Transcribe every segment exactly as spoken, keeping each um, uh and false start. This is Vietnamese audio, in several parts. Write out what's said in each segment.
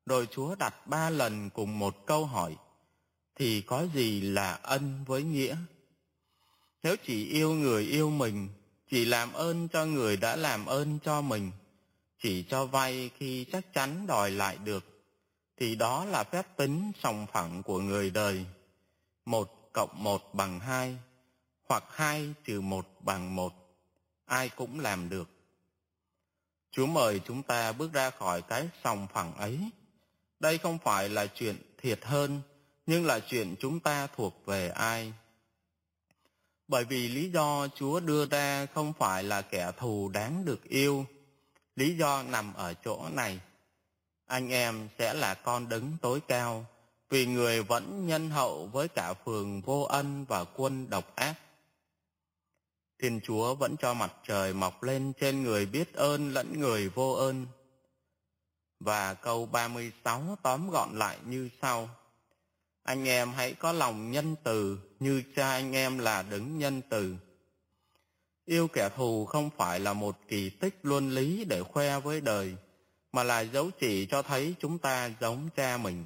rồi Chúa đặt ba lần cùng một câu hỏi, thì có gì là ân với nghĩa? Nếu chỉ yêu người yêu mình, chỉ làm ơn cho người đã làm ơn cho mình, chỉ cho vay khi chắc chắn đòi lại được, thì đó là phép tính sòng phẳng của người đời. Một cộng một bằng hai, hoặc hai trừ một bằng một, ai cũng làm được. Chúa mời chúng ta bước ra khỏi cái sòng phẳng ấy. Đây không phải là chuyện thiệt hơn, nhưng là chuyện chúng ta thuộc về ai. Bởi vì lý do Chúa đưa ra không phải là kẻ thù đáng được yêu. Lý do nằm ở chỗ này. Anh em sẽ là con đấng tối cao, vì người vẫn nhân hậu với cả phường vô ân và quân độc ác. Thiên Chúa vẫn cho mặt trời mọc lên trên người biết ơn lẫn người vô ơn. Và câu ba mươi sáu tóm gọn lại như sau: Anh em hãy có lòng nhân từ như cha anh em là đấng nhân từ. Yêu kẻ thù không phải là một kỳ tích luân lý để khoe với đời, mà là dấu chỉ cho thấy chúng ta giống cha mình.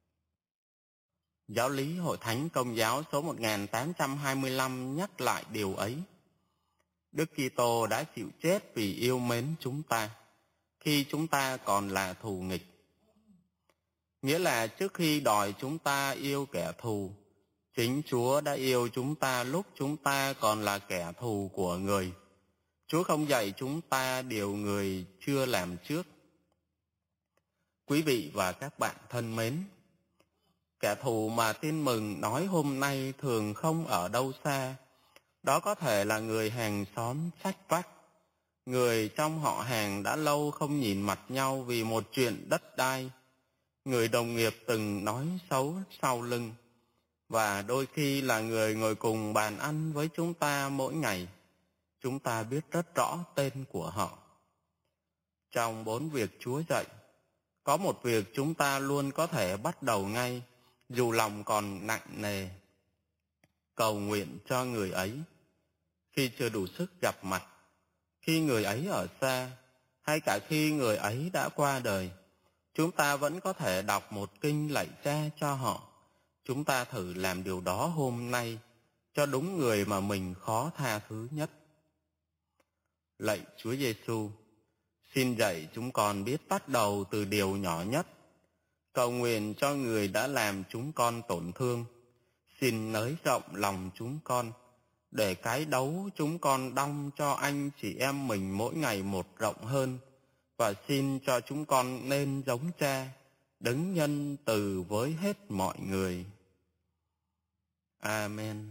Giáo lý Hội Thánh Công giáo số một nghìn tám trăm hai mươi lăm nhắc lại điều ấy. Đức Kitô đã chịu chết vì yêu mến chúng ta, khi chúng ta còn là thù nghịch. Nghĩa là trước khi đòi chúng ta yêu kẻ thù, chính Chúa đã yêu chúng ta lúc chúng ta còn là kẻ thù của người. Chúa không dạy chúng ta điều người chưa làm trước. Quý vị và các bạn thân mến, kẻ thù mà Tin Mừng nói hôm nay thường không ở đâu xa. Đó có thể là người hàng xóm sách vách, người trong họ hàng đã lâu không nhìn mặt nhau vì một chuyện đất đai, người đồng nghiệp từng nói xấu sau lưng, và đôi khi là người ngồi cùng bàn ăn với chúng ta mỗi ngày. Chúng ta biết rất rõ tên của họ. Trong bốn việc Chúa dạy, có một việc chúng ta luôn có thể bắt đầu ngay, dù lòng còn nặng nề. Cầu nguyện cho người ấy. Khi chưa đủ sức gặp mặt, khi người ấy ở xa, hay cả khi người ấy đã qua đời, chúng ta vẫn có thể đọc một kinh lạy Cha cho họ. Chúng ta thử làm điều đó hôm nay, cho đúng người mà mình khó tha thứ nhất. Lạy Chúa Giêsu, xin dạy chúng con biết bắt đầu từ điều nhỏ nhất. Cầu nguyện cho người đã làm chúng con tổn thương. Xin nới rộng lòng chúng con, để cái đấu chúng con đong cho anh chị em mình mỗi ngày một rộng hơn. Và xin cho chúng con nên giống Cha, đấng nhân từ với hết mọi người. Amen.